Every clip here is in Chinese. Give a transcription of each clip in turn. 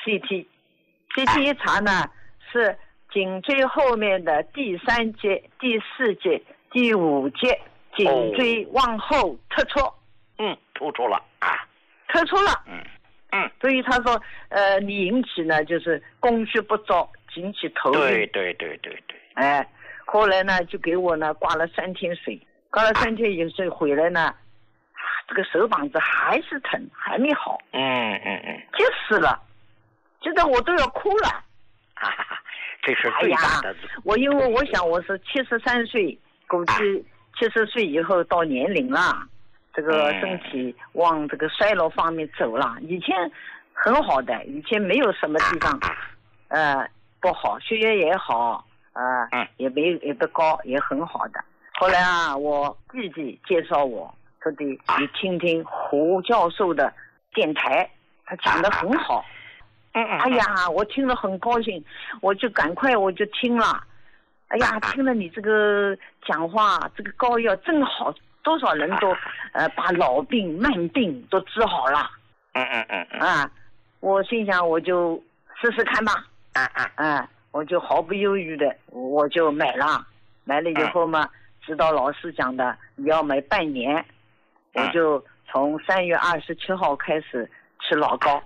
CT 一查呢是颈椎后面的第3节、第4节、第5节颈椎往后突出。 突出了啊。 突出了。所以他说你引起呢就是供血不足，引起头晕。 对。 后来呢就给我呢挂了3天水，挂了3天以后回来呢，这个手膀子还是疼，还没好。急死了，觉得我都要哭了。 这是最大的。 因为我想我是73岁，估计70岁以后到年龄了，这个身体往这个衰老方面走了。以前很好的，以前没有什么地方不好，血压也好，也不高，也很好的。后来我弟弟介绍我，说的你听听胡教授的电台，他讲得很好。我听了很高兴，我就赶快听了。听了你这个讲话，这个膏药真好，多少人都把老病慢病都治好了。我心想我就试试看吧。我就毫不犹豫的我就买了以后嘛，指导老师讲的你要买半年，我就从3月27号开始吃老膏。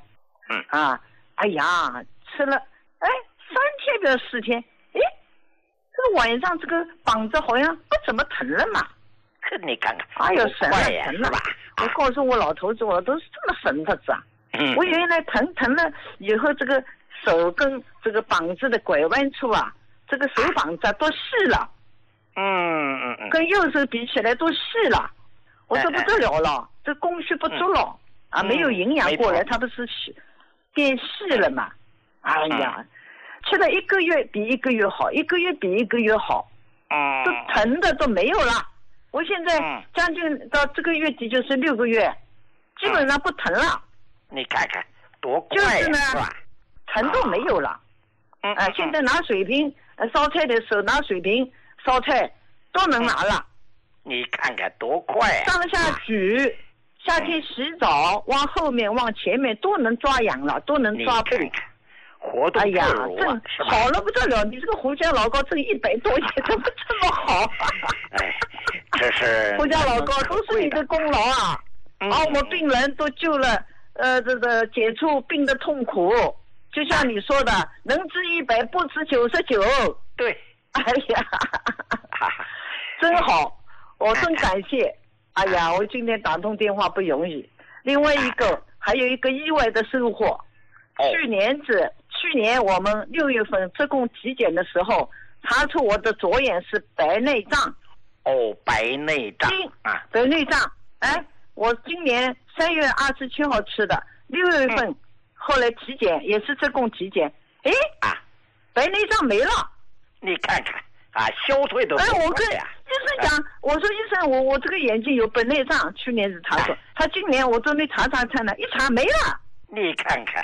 吃了3天不要4天，这个晚上这个膀子好像不怎么疼了嘛。 你看看， 神了，疼了。我告诉我老头子，我都是这么神的子。我原来疼了以后，这个手跟这个膀子的拐弯处这个手膀子都细了。跟右手比起来都细了。我说不得了了，这供血不足了没有营养过来，它不是变细了嘛。吃了1个月比1个月好，1个月比1个月好。都疼的都没有了。我现在将近到这个月底就是6个月，基本上不疼了。 你看看多快就是呢，疼都没有了。现在拿水瓶烧菜的时候，拿水瓶烧菜都能拿了。 你看看多快上下举，夏天洗澡往后面往前面都能抓痒了，都能抓背。 活动自如真好了不得了！你这个胡椒老膏挣100多钱，怎么这么好？ 这是胡椒老膏都是你的功劳啊！把我们病人都救了，这个解除病的痛苦。就像你说的，能治100不治99。 对， 真好，我真感谢。我今天打通电话不容易。另外还有一个意外的收获。去年我们6月份自贡体检的时候，查出我的左眼是白内障。 白内障白内障。我今年3月27号吃的，6月份后来体检也是自贡体检，白内障没了。你看看消退的。 我跟医生讲，我说医生，我这个眼睛有白内障，去年是查出，他今年我都没查呢，一查没了。 你看看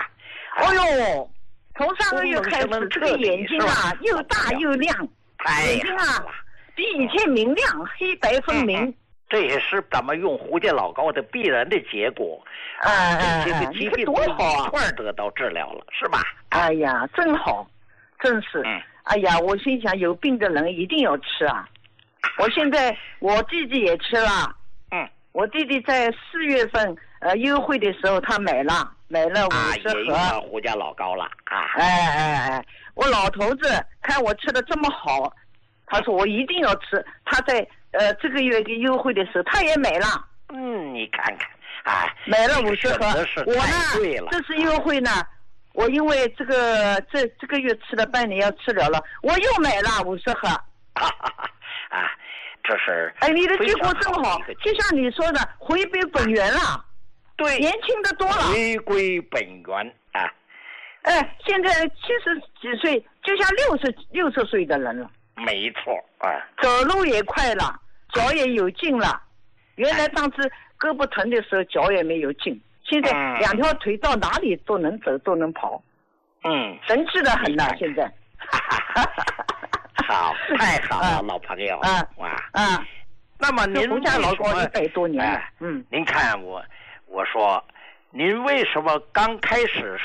从上个月开始，这个眼睛又大又亮，眼睛比以前明亮，黑白分明。 这也是咱们用胡椒老膏的必然的结果。这个疾病多好一块得到治疗了，是吧？ 真好，真是。我心想有病的人一定要吃我现在我弟弟也吃了。我弟弟在4月份优惠的时候他买了50盒胡椒老膏了我老头子看我吃的这么好，他说我一定要吃。他在这个月优惠的时候他也买了。 你看看买了50盒。我呢这次优惠呢，我因为这个月吃了半年要吃了，我又买了50盒。 这是你的结果真好，就像你说的回归本源了。 对， 年轻的多了， 回归本源现在70几岁就像60岁的人了。 没错走路也快了，脚也有劲了。原来上次胳膊疼的时候脚也没有劲，现在2条腿到哪里都能走都能跑。神气的很了现在。 好，太好了老朋友那么您胡椒老膏100多年了。 您看我说您为什么刚开始